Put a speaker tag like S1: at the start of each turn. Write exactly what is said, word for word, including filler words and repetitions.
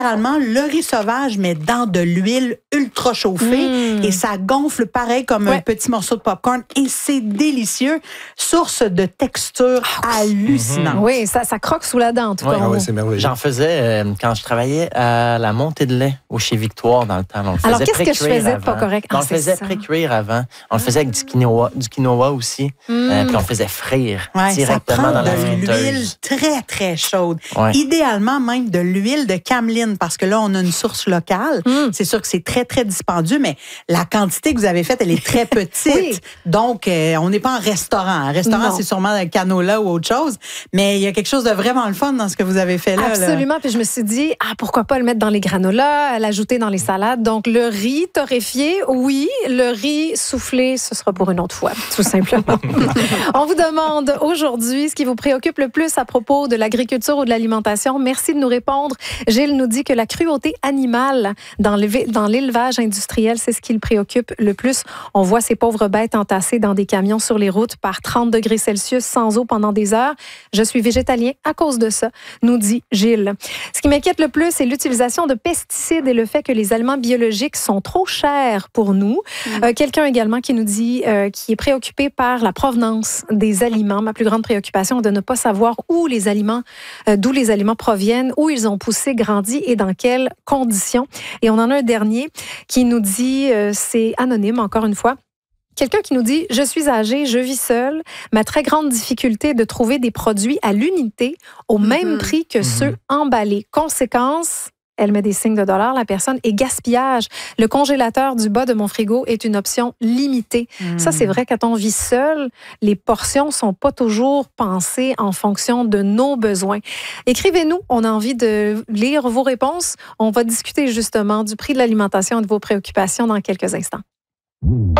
S1: littéralement le riz sauvage, mais dans de l'huile ultra chauffée. Mmh. Et ça gonfle pareil comme ouais. un petit morceau de popcorn. Et c'est délicieux. Source de texture oh, hallucinante.
S2: Mmh. Oui, ça, ça croque sous la dent. En tout
S3: oui,
S2: cas.
S3: Ah oui, c'est merveilleux. J'en faisais euh, quand je travaillais à la montée de lait au chez Victoire dans le temps. On le
S2: Alors, qu'est-ce que je faisais de pas correct?
S3: Ah, on le faisait pré-cuire avant. On le faisait avec du quinoa, du quinoa aussi. Mmh. Euh, puis on le faisait frire
S1: ouais,
S3: directement dans la friteuse.
S1: De l'huile très, très chaude.
S3: Ouais.
S1: Idéalement, même de l'huile de cameline, parce que là, on a une source locale. Mmh. C'est sûr que c'est très, très dispendieux, mais la quantité que vous avez faite, elle est très petite. Oui. Donc, euh, on n'est pas en restaurant. Un restaurant, non. c'est sûrement un canola ou autre chose, mais il y a quelque chose de vraiment le fun dans ce que vous avez fait là.
S2: Absolument.
S1: Là.
S2: Puis je me suis dit, ah, pourquoi pas le mettre dans les granolas, l'ajouter dans les salades. Donc, le riz torréfié, oui. Le riz soufflé, ce sera pour une autre fois, tout simplement. On vous demande aujourd'hui ce qui vous préoccupe le plus à propos de l'agriculture ou de l'alimentation. Merci de nous répondre. Gilles nous dit que la cruauté animale dans l'élevage industriel, c'est ce qui le préoccupe le plus. On voit ces pauvres bêtes entassées dans des camions sur les routes par trente degrés Celsius sans eau pendant des heures. Je suis végétalien à cause de ça, nous dit Gilles. Ce qui m'inquiète le plus, c'est l'utilisation de pesticides et le fait que les aliments biologiques sont trop chers pour nous. Mmh. Euh, quelqu'un également qui nous dit euh, qui est préoccupé par la provenance des aliments. Ma plus grande préoccupation est de ne pas savoir où les aliments, euh, d'où les aliments proviennent, où ils ont poussé, grandi et dans quelles conditions. Et on en a un dernier qui nous dit, euh, c'est anonyme encore une fois, quelqu'un qui nous dit « Je suis âgé, je vis seul. Ma très grande difficulté est de trouver des produits à l'unité au mm-hmm. même prix que mm-hmm. ceux emballés. Conséquence, elle met des signes de dollars, la personne, et gaspillage. Le congélateur du bas de mon frigo est une option limitée. Mm. Ça, c'est vrai, quand on vit seul, les portions ne sont pas toujours pensées en fonction de nos besoins. Écrivez-nous, on a envie de lire vos réponses. On va discuter justement du prix de l'alimentation et de vos préoccupations dans quelques instants.